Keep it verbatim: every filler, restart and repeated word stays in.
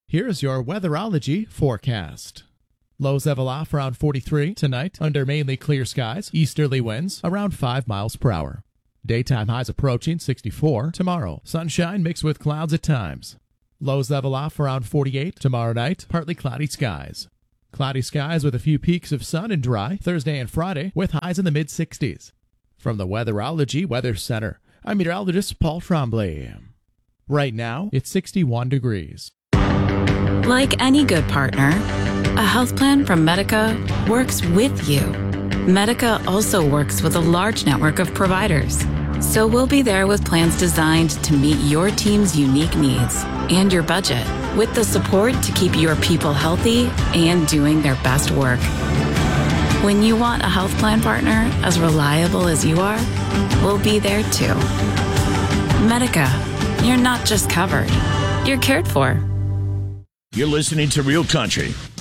Here's your weatherology forecast. Lows level off around forty-three tonight under mainly clear skies, easterly winds around five miles per hour. Daytime highs approaching sixty-four tomorrow, sunshine mixed with clouds at times. Lows level off around forty-eight tomorrow night, partly cloudy skies. Cloudy skies with a few peaks of sun and dry Thursday and Friday with highs in the mid sixties. From the Weatherology Weather Center, I'm meteorologist Paul Tremblay. Right now, it's sixty-one degrees. Like any good partner, a health plan from Medica works with you. Medica also works with a large network of providers. So we'll be there with plans designed to meet your team's unique needs and your budget, with the support to keep your people healthy and doing their best work. When you want a health plan partner as reliable as you are, we'll be there too. Medica, you're not just covered, you're cared for. You're listening to Real Country